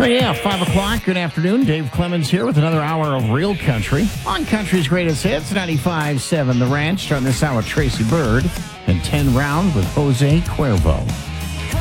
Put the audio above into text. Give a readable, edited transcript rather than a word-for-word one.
Oh, yeah, 5 o'clock. Good afternoon. Dave Clemens here with another hour of Real Country on Country's Greatest Hits, 95.7 The Ranch. Starting this hour with Tracy Bird and 10 Round with Jose Cuervo.